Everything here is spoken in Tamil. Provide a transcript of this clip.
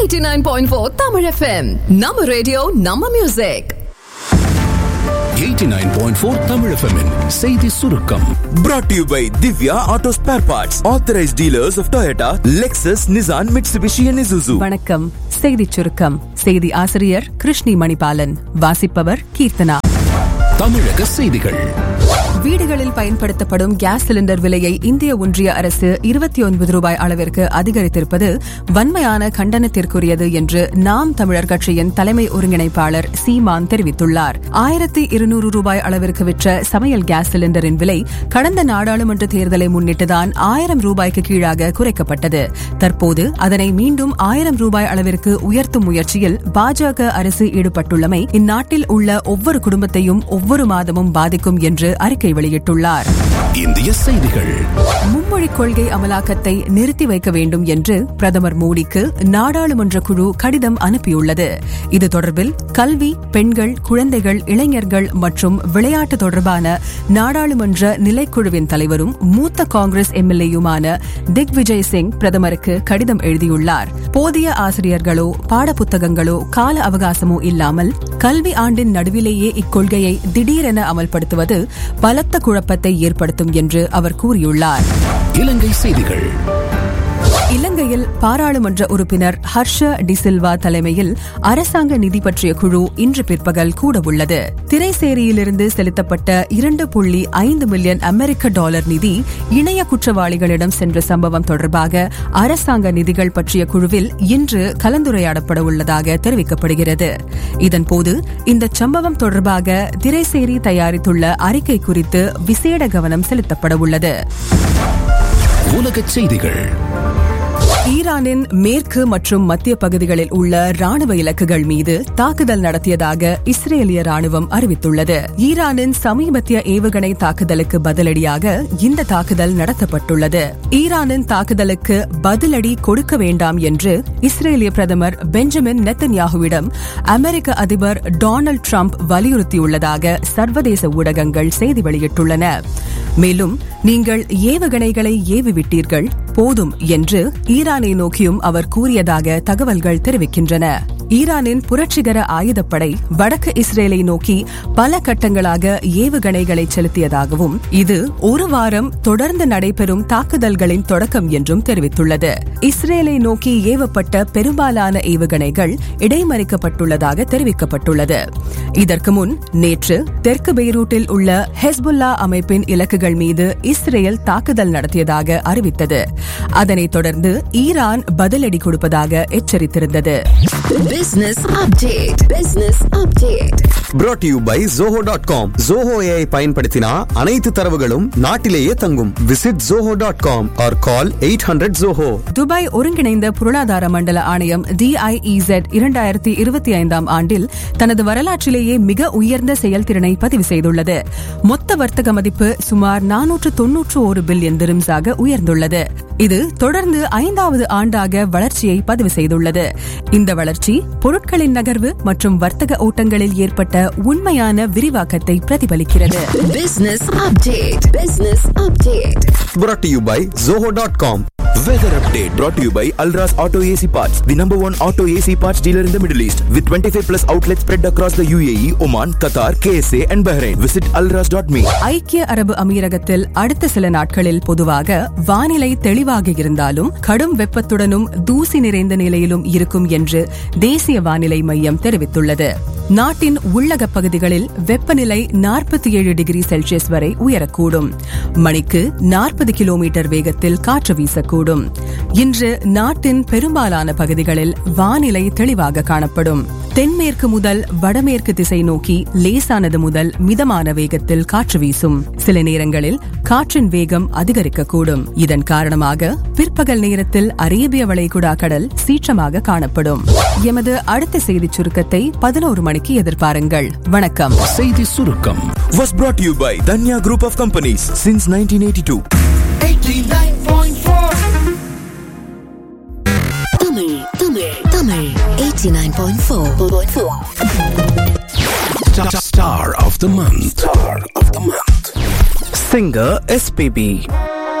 89.4 Tamil FM. Nama radio, Nama music. 89.4 Tamil FM-இன் செய்தி சுருக்கம். Brought to you by Divya Auto Spare Parts, authorized dealers of Toyota, Lexus, Nissan, Mitsubishi and Isuzu. வணக்கம். செய்தி சுருக்கம். செய்தி ஆசிரியர் கிருஷ்ணி மணிபாலன். வாசிப்பவர் கீர்த்தனா. தமிழக செய்திகள். வீடுகளில் பயன்படுத்தப்படும் கேஸ் சிலிண்டர் விலையை இந்திய ஒன்றிய அரசு 29 ரூபாய் அளவிற்கு அதிகரித்திருப்பது வன்மையான கண்டனத்திற்குரியது என்று நாம் தமிழர் கட்சியின் தலைமை ஒருங்கிணைப்பாளர் சீமான் தெரிவித்துள்ளார். 1200 ரூபாய் அளவிற்கு விற்ற சமையல் கேஸ் சிலிண்டரின் விலை கடந்த நாடாளுமன்ற தேர்தலை முன்னிட்டுதான் 1000 ரூபாய்க்கு கீழாக குறைக்கப்பட்டது. தற்போது அதனை மீண்டும் 1000 ரூபாய் அளவிற்கு உயர்த்தும் முயற்சியில் பாஜக அரசு ஈடுபட்டுள்ளமை இந்நாட்டில் உள்ள ஒவ்வொரு குடும்பத்தையும் ஒவ்வொரு மாதமும் பாதிக்கும் என்று அறிக்கை வெளியிட்டுள்ளார். இந்திய செய்திகள். மும்மொழிக் கொள்கை அமலாக்கத்தை நிறுத்தி வைக்க வேண்டும் என்று பிரதமர் மோடிக்கு நாடாளுமன்ற குழு கடிதம் அனுப்பியுள்ளது. இது தொடர்பில் கல்வி, பெண்கள், குழந்தைகள், இளைஞர்கள் மற்றும் விளையாட்டு தொடர்பான நாடாளுமன்ற நிலைக்குழுவின் தலைவரும் மூத்த காங்கிரஸ் எம்எல்ஏயுமான திக்விஜய் சிங் பிரதமருக்கு கடிதம் எழுதியுள்ளார். போதிய ஆசிரியர்களோ பாடப்புத்தகங்களோ கால அவகாசமோ இல்லாமல் கல்வி ஆண்டின் நடுவிலேயே இக்கொள்கையை திடீரென அமல்படுத்துவது பலத்த குழப்பத்தை ஏற்படுத்தும் என்று அவர் கூறியுள்ளார். இலங்கை செய்திகள். இலங்கையில் பாராளுமன்ற உறுப்பினர் ஹர்ஷ டிசில்வா தலைமையில் அரசாங்க நிதி பற்றிய குழு இன்று பிற்பகல் கூடவுள்ளது. திரைசேரியிலிருந்து செலுத்தப்பட்ட 2.5 மில்லியன் அமெரிக்க டாலர் நிதி இணைய குற்றவாளிகளிடம் சென்ற சம்பவம் தொடர்பாக அரசாங்க நிதிகள் பற்றிய குழுவில் இன்று கலந்துரையாடப்பட உள்ளதாக தெரிவிக்கப்படுகிறது. இதன்போது இந்த சம்பவம் தொடர்பாக திரைசேரி தயாரித்துள்ள அறிக்கை குறித்து விசேட கவனம் செலுத்தப்பட உள்ளது. உலகச் செய்திகள். ஈரானின் மேற்கு மற்றும் மத்திய பகுதிகளில் உள்ள ராணுவ இலக்குகள் மீது தாக்குதல் நடத்தியதாக இஸ்ரேலிய ராணுவம் அறிவித்துள்ளது. ஈரானின் சமீபத்திய ஏவுகணை தாக்குதலுக்கு பதிலடியாக இந்த தாக்குதல் நடத்தப்பட்டுள்ளது. ஈரானின் தாக்குதலுக்கு பதிலடி கொடுக்க வேண்டாம் என்று இஸ்ரேலிய பிரதமர் பெஞ்சமின் நெத்தன்யாகுவிடம் அமெரிக்க அதிபர் டொனால்டு டிரம்ப் வலியுறுத்தியுள்ளதாக சர்வதேச ஊடகங்கள் செய்தி வெளியிட்டுள்ளன. மேலும் நீங்கள் ஏவுகணைகளை ஏவிவிட்டீர்கள், போதும் என்று ஈரானை நோக்கியும் அவர் கூறியதாக தகவல்கள் தெரிவிக்கின்றன. ஈரானின் புரட்சிகர ஆயுதப்படை வடக்கு இஸ்ரேலை நோக்கி பல கட்டங்களாக ஏவுகணைகளை செலுத்தியதாகவும் இது ஒரு வாரம் தொடர்ந்து நடைபெறும் தாக்குதல்களின் தொடக்கம் என்றும் தெரிவித்துள்ளது. இஸ்ரேலை நோக்கி ஏவப்பட்ட பெரும்பாலான ஏவுகணைகள் இடைமறிக்கப்பட்டுள்ளதாக தெரிவிக்கப்பட்டுள்ளது. இதற்கு முன் நேற்று தெற்கு பெய்ரூட்டில் உள்ள ஹெஸ்புல்லா அமைப்பின் இலக்குகள் மீது இஸ்ரேல் தாக்குதல் நடத்தியதாக அறிவித்தது. அதனைத் தொடர்ந்து ஈரான் பதிலடி கொடுப்பதாக எச்சரித்திருந்தது. Business update. Business update. Brought to you by Zoho.com. Zoho AI பயன்படுத்தினா அனைத்து தரவுகளும் நாட்டிலேயே தங்கும். Visit Zoho.com or call 800 Zoho. Dubai ஒருங்கிணைந்த பொருளாதார மண்டல ஆணையம் DIEZ 2025 ஆண்டில் தனது வரலாற்றிலேயே மிக உயர்ந்த செயல்திறனை பதிவு செய்துள்ளது. மொத்த வர்த்தக மதிப்பு சுமார் 491 பில்லியன் திர்ஹம்ஸாக உயர்ந்துள்ளது. இது தொடர்ந்து 5வது ஆண்டாக வளர்ச்சியை பதிவு செய்துள்ளது. இந்த வளர்ச்சி பொருட்களின் நகர்வு மற்றும் வர்த்தக ஓட்டங்களில் ஏற்பட்ட உண்மையான விரிவாக்கத்தை பிரதிபலிக்கிறது. Business update. Business update. Brought to you by Zoho.com. Weather update brought to you by Alras Auto AC Parts, the number one auto AC parts dealer in the Middle East, with 25 plus outlets spread across the UAE, Oman, Qatar, KSA and Bahrain. Visit alras.me. ஐக்கிய அரபு அமீரகத்தில் அடுத்த சில நாட்களில் பொதுவாக வானிலை தெளிவாக இருந்தாலும் கடும் வெப்பத்துடனும் தூசி நிறைந்த நிலையிலும் இருக்கும் என்று தேசிய வானிலை மையம் தெரிவித்துள்ளது. நாட்டின் உள்ளக பகுதிகளில் வெப்பநிலை 47 டிகிரி செல்சியஸ் வரை உயரக்கூடும். மணிக்கு 40 கிலோமீட்டர் வேகத்தில் காற்று வீசக்கூடும். இன்று நாட்டின் பெரும்பாலான பகுதிகளில் வானிலை தெளிவாக காணப்படும். தென்மேற்கு முதல் வடமேற்கு திசை நோக்கி லேசானது முதல் மிதமான வேகத்தில் காற்று வீசும். சில நேரங்களில் காற்றின் வேகம் அதிகரிக்கக்கூடும். இதன் காரணமாக பிற்பகல் நேரத்தில் அரேபிய வளைகுடா கடல் சீற்றமாக காணப்படும். எமது அடுத்த செய்திச் சுருக்கத்தை 11 மணிக்கு எதிர்பாருங்கள். வணக்கம். செய்தி சுருக்கம் Was brought to you by Danya Group of Companies since 1982. 89.4 Tamil 89.4. Star of the month. Singer SPB.